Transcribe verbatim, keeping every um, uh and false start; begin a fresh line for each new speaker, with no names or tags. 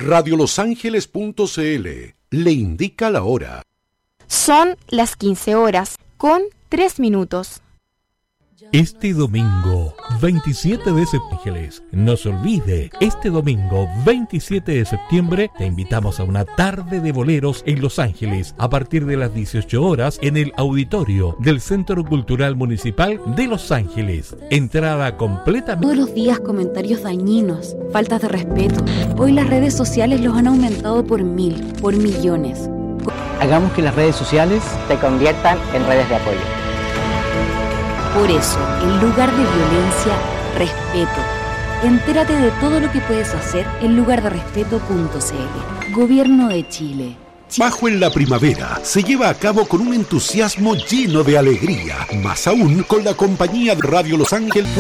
radio los ángeles punto c l le indica la hora.
Son las quince horas con tres minutos.
Este domingo, veintisiete de septiembre, no se olvide, este domingo, veintisiete de septiembre, te invitamos a una tarde de boleros en Los Ángeles, a partir de las dieciocho horas, en el auditorio del Centro Cultural Municipal de Los Ángeles. Entrada completamente...
Todos los días comentarios dañinos, faltas de respeto. Hoy las redes sociales los han aumentado por mil, por millones.
Hagamos que las redes sociales
se conviertan en redes de apoyo.
Por eso, en lugar de violencia, respeto. Entérate de todo lo que puedes hacer en lugar de respeto punto c l. Gobierno de Chile.
Bajo en la primavera se lleva a cabo con un entusiasmo lleno de alegría, más aún con la compañía de Radio Los Ángeles.